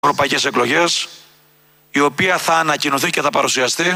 ευρωπαϊκές εκλογές, η οποία θα ανακοινωθεί και θα παρουσιαστεί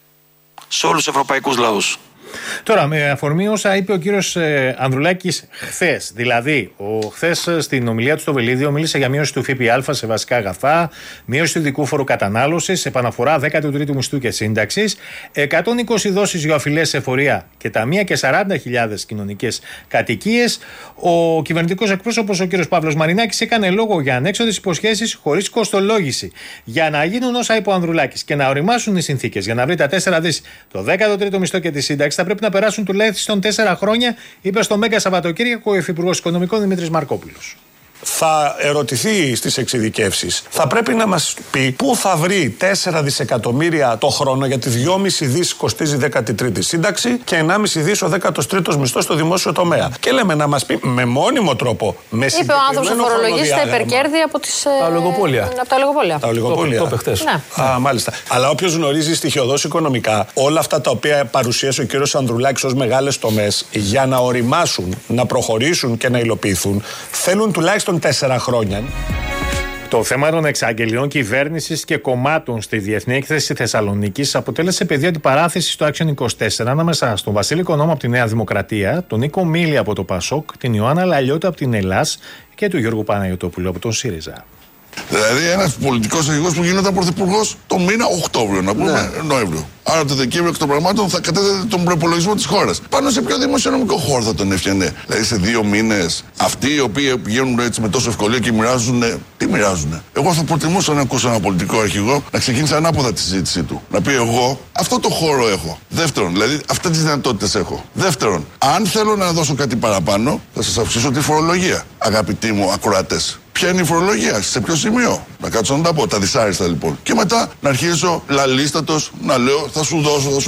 σε όλους τους ευρωπαϊκούς λαούς. Τώρα, με αφορμή όσα είπε ο κύριος Ανδρουλάκης χθες, δηλαδή χθες στην ομιλία του στο Βελίδιο μίλησε για μείωση του ΦΠΑ σε βασικά αγαθά, μείωση του ειδικού φόρου κατανάλωσης, επαναφορά 13ου μισθού και σύνταξης, 120 δόσεις για οφειλές εφορία και ταμεία και 40.000 κοινωνικές κατοικίες. Ο κυβερνητικός εκπρόσωπος, ο κύριος Παύλος Μαρινάκης, έκανε λόγο για ανέξοδες υποσχέσεις χωρίς κοστολόγηση. Για να γίνουν όσα είπε ο Ανδρουλάκης και να οριμάσουν οι συνθήκες για να βρει τα 4 δις, το 13ο μισθό και τη σύνταξη, θα πρέπει να περάσουν τουλάχιστον 4 χρόνια, είπε στο Μέγκα Σαββατοκύριακο ο Υφυπουργός Οικονομικών Δημήτρης Μαρκόπουλος. Θα ερωτηθεί στις εξειδικεύσεις. Θα πρέπει να μας πει πού θα βρει 4 δισεκατομμύρια το χρόνο, γιατί 2,5 δις κοστίζει 13η σύνταξη και 1,5 δις ο 13ος μισθός στο δημόσιο τομέα. Και λέμε να μας πει με μόνιμο τρόπο, με είπε ο άνθρωπος φορολογήσει τα υπερκέρδη από τα ολιγοπόλια. Τα ολιγοπόλια. Το είπε χθες. Ναι. Μάλιστα. Αλλά όποιος γνωρίζει στοιχειοδός οικονομικά, όλα αυτά τα οποία παρουσίασε ο κύριος Ανδρουλάκης ως μεγάλες τομές, για να οριμάσουν, να προχωρήσουν και να υλοποιηθούν, θέλουν τουλάχιστον 4 χρόνια. Το θέμα των εξαγγελιών κυβέρνησης και κομμάτων στη Διεθνή Έκθεση Θεσσαλονίκης αποτέλεσε πεδίο αντιπαράθεσης στο Action 24 ανάμεσα στον Βασίλη Κονόμο από τη Νέα Δημοκρατία, τον Νίκο Μίλη από το Πασόκ, την Ιωάννα Λαλιώτα από την Ελλάς και του Γιώργου Παναγιωτόπουλου από τον ΣΥΡΙΖΑ. Δηλαδή, ένας πολιτικός αρχηγός που γινόταν πρωθυπουργός το μήνα Οκτώβριο, να πούμε Νοέμβριο. Άρα το Δεκέμβριο εκ των πραγμάτων θα κατέθετε τον προπολογισμό της χώρας. Πάνω σε ποιο δημοσιονομικό χώρο θα τον έφτιανε? Δηλαδή, σε 2 μήνες αυτοί οι οποίοι πηγαίνουν έτσι με τόσο ευκολία και μοιράζουν. Τι μοιράζουν? Εγώ θα προτιμούσα να ακούσω έναν πολιτικό αρχηγό να ξεκίνησε ανάποδα τη συζήτησή του. Να πει: εγώ αυτό το χώρο έχω. Δεύτερον, δηλαδή αυτές τις δυνατότητες έχω. Δεύτερον, αν θέλω να δώσω κάτι παραπάνω, θα σας αυξήσω τη φορολογία. Αγαπητοί μου ακροατές. Ποια είναι η φορολογία, σε ποιο σημείο? Να κάτσω να τα πω, τα δυσάριστα λοιπόν. Και μετά να αρχίσω λαλίστατος να λέω: θα σου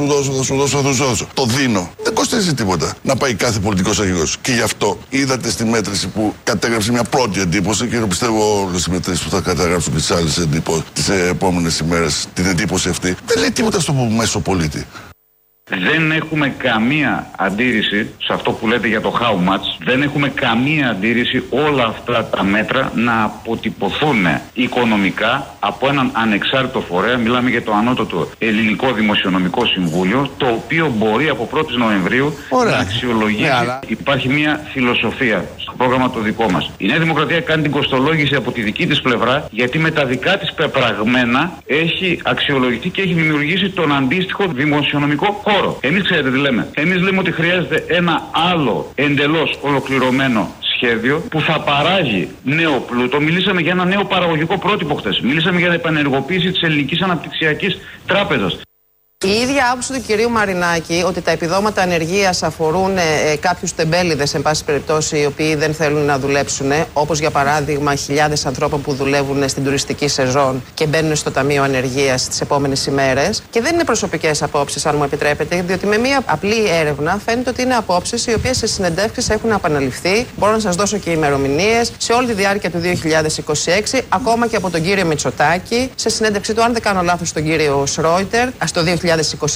δώσω. Το δίνω. Δεν κοστίζει τίποτα να πάει κάθε πολιτικός αρχηγός. Και γι' αυτό είδατε στη μέτρηση που κατέγραψε μια πρώτη εντύπωση, και πιστεύω όλες οι μετρήσεις που θα καταγράψουν τις άλλες τις επόμενες ημέρες την εντύπωση αυτή, δεν λέει τίποτα στο μέσο πολίτη. Δεν έχουμε καμία αντίρρηση σε αυτό που λέτε για το how much. Δεν έχουμε καμία αντίρρηση όλα αυτά τα μέτρα να αποτυπωθούν οικονομικά από έναν ανεξάρτητο φορέα. Μιλάμε για το ανώτατο Ελληνικό Δημοσιονομικό Συμβούλιο, το οποίο μπορεί από 1η Νοεμβρίου να αξιολογήσει. Υπάρχει μια φιλοσοφία στο πρόγραμμα το δικό μας. Η Νέα Δημοκρατία κάνει την κοστολόγηση από τη δική της πλευρά, γιατί με τα δικά της πεπραγμένα έχει αξιολογηθεί και έχει δημιουργήσει τον αντίστοιχο δημοσιονομικό χώρο. Εμείς ξέρετε τι λέμε? Εμείς λέμε ότι χρειάζεται ένα άλλο εντελώς ολοκληρωμένο σχέδιο που θα παράγει νέο πλούτο. Μιλήσαμε για ένα νέο παραγωγικό πρότυπο χθες. Μιλήσαμε για την επανενεργοποίηση της Ελληνικής Αναπτυξιακής Τράπεζας. Η ίδια άποψη του κυρίου Μαρινάκη ότι τα επιδόματα ανεργίας αφορούν κάποιους τεμπέληδες, εν πάση περιπτώσει, οι οποίοι δεν θέλουν να δουλέψουν, όπως για παράδειγμα χιλιάδες ανθρώπων που δουλεύουν στην τουριστική σεζόν και μπαίνουν στο Ταμείο Ανεργίας τις επόμενες ημέρες. Και δεν είναι προσωπικές απόψεις, αν μου επιτρέπετε, διότι με μία απλή έρευνα φαίνεται ότι είναι απόψεις οι οποίες σε συνεντεύξεις έχουν επαναληφθεί. Μπορώ να σας δώσω και ημερομηνίες σε όλη τη διάρκεια του 2026, ακόμα και από τον κύριο Μητσοτάκη, σε συνέντευξη του, αν δεν κάνω λάθος, τον κύριο Σρόιτερ, στο 2025.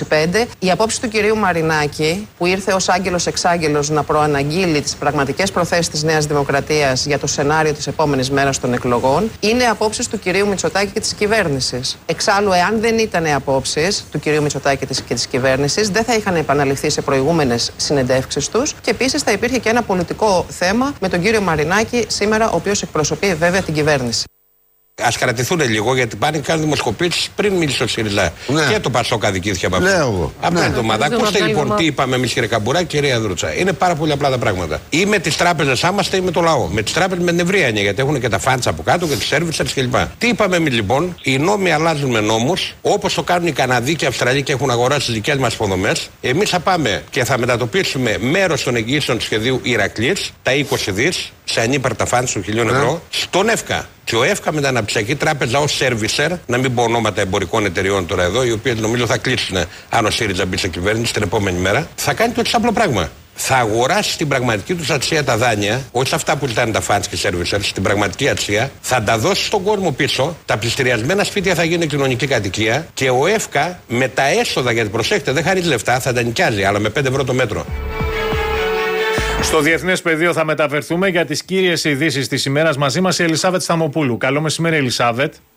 Η απόψη του κυρίου Μαρινάκη, που ήρθε ως άγγελος εξάγγελος να προαναγγείλει τις πραγματικές προθέσεις της Νέας Δημοκρατίας για το σενάριο της επόμενης μέρας των εκλογών, είναι απόψεις του κυρίου Μητσοτάκη και της κυβέρνησης. Εξάλλου, εάν δεν ήταν απόψεις του κυρίου Μητσοτάκη και της κυβέρνησης, δεν θα είχαν επαναληφθεί σε προηγούμενες συνεντεύξεις τους, και επίσης θα υπήρχε και ένα πολιτικό θέμα με τον κύριο Μαρινάκη σήμερα, ο οποίος εκπροσωπεί βέβαια την κυβέρνηση. Ας κρατηθούν λίγο, γιατί πάνε και κάνουν δημοσκοπήσεις πριν μίλησε ο ΣΥΡΙΖΑ. Και το Πασόκ αδικήθηκε από αυτό. Από την εβδομάδα. Ακούστε λοιπόν τι είπαμε εμείς, κύριε Καμπουράκη και κυρία Δρούτσα. Είναι πάρα πολύ απλά τα πράγματα. Ή με τις τράπεζες άμαστε ή με το λαό. Με τις τράπεζες με την ευρία έννοια, γιατί έχουν και τα φάντσα από κάτω και τις servicers κλπ. Τι είπαμε εμείς λοιπόν? Οι νόμοι αλλάζουν με νόμους, όπως το κάνουν οι Καναδοί και οι Αυστραλοί και έχουν αγοράσει τις δικές μας υποδομές. Εμείς θα πάμε και θα μετατοπίσουμε μέρος των εγγύσεων του σχεδίου Ηρακλής, τα 20 δις, σε ανύπαρτα φάντσα των 1.000 ευρώ, στον ΕΦΚΑ. Και ο ΕΦΚΑ με την Αναπτυξιακή Τράπεζα ως servicer, να μην πω ονόματα εμπορικών εταιριών τώρα εδώ, οι οποίες νομίζω θα κλείσουν αν ο ΣΥΡΙΖΑ μπει σε κυβέρνηση την επόμενη μέρα, θα κάνει το εξής απλό πράγμα. Θα αγοράσει στην πραγματική του αξία τα δάνεια, όχι σε αυτά που ζητάνε τα funds και servicers, στην πραγματική αξία, θα τα δώσει στον κόσμο πίσω, τα πληστηριασμένα σπίτια θα γίνουν κοινωνική κατοικία και ο ΕΦΚΑ με τα έσοδα, γιατί προσέχετε, δεν χαρίζει λεφτά, θα τα νοικιάζει, αλλά με 5 ευρώ το μέτρο. Στο διεθνές πεδίο θα μεταφερθούμε για τις κύριες ειδήσεις της ημέρας. Μαζί μας η Ελισάβετ Σταμοπούλου. Καλό μεσημέρι, Ελισάβετ.